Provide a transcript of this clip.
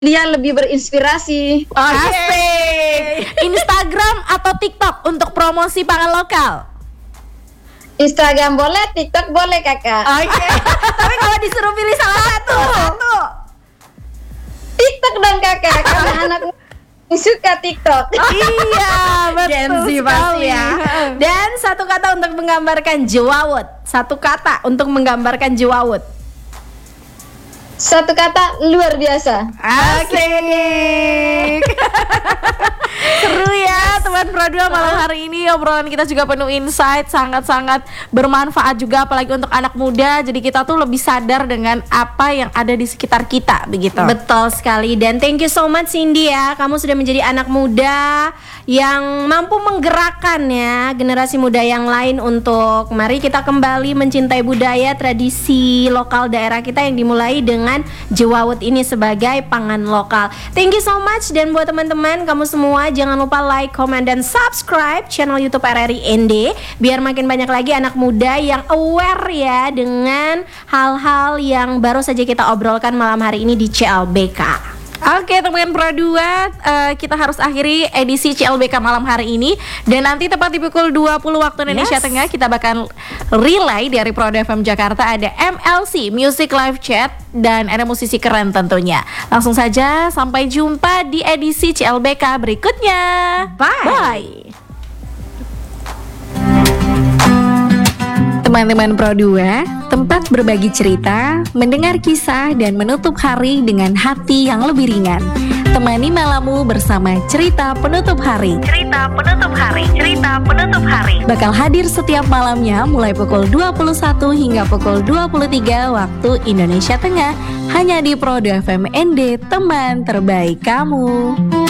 dia lebih berinspirasi. Asik. Instagram atau TikTok untuk promosi pangan lokal? Instagram boleh, TikTok boleh kakak. Oke. Tapi kalau disuruh pilih salah satu. TikTok dong kakak, karena anak suka TikTok. Iya, betul Gen Z sekali pasti ya. Dan satu kata untuk menggambarkan Jewawut. Satu kata untuk menggambarkan Jewawut. Satu kata, luar biasa. Asik. Seru ya teman Pro2 malam hari ini. Obrolan kita juga penuh insight, sangat-sangat bermanfaat juga apalagi untuk anak muda. Jadi kita tuh lebih sadar dengan apa yang ada di sekitar kita, begitu. Betul sekali. Dan thank you so much Cindy ya. Kamu sudah menjadi anak muda yang mampu menggerakkan ya generasi muda yang lain untuk mari kita kembali mencintai budaya tradisi lokal daerah kita yang dimulai dengan Jewawut ini sebagai pangan lokal. Thank you so much. Dan buat teman-teman kamu semua jangan lupa like, comment, dan subscribe channel YouTube RRI ND biar makin banyak lagi anak muda yang aware ya dengan hal-hal yang baru saja kita obrolkan malam hari ini di CLBK. Oke teman Pro2, kita harus akhiri edisi CLBK malam hari ini. Dan nanti tepat di pukul 20 waktu Indonesia Tengah kita bakal relay dari Pro2 FM Jakarta. Ada MLC Music Live Chat dan ada musisi keren tentunya. Langsung saja sampai jumpa di edisi CLBK berikutnya. Bye. Teman-teman Pro2, tempat berbagi cerita, mendengar kisah, dan menutup hari dengan hati yang lebih ringan. Temani malammu bersama Cerita Penutup Hari. Cerita Penutup Hari. Cerita Penutup Hari. Bakal hadir setiap malamnya mulai pukul 21 hingga pukul 23 waktu Indonesia Tengah. Hanya di Pro2 FM ND, teman terbaik kamu.